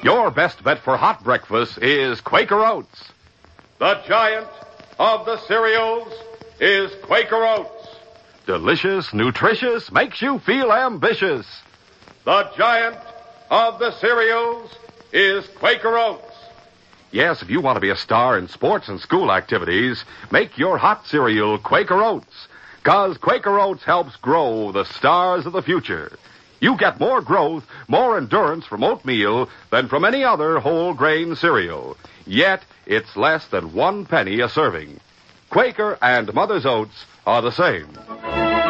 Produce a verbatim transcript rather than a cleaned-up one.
Your best bet for hot breakfast is Quaker Oats. The giant of the cereals is Quaker Oats. Delicious, nutritious, makes you feel ambitious. The giant of the cereals is Quaker Oats. Yes, if you want to be a star in sports and school activities, make your hot cereal Quaker Oats. 'Cause Quaker Oats helps grow the stars of the future. You get more growth, more endurance from oatmeal than from any other whole grain cereal. Yet, it's less than one penny a serving. Quaker and Mother's Oats are the same.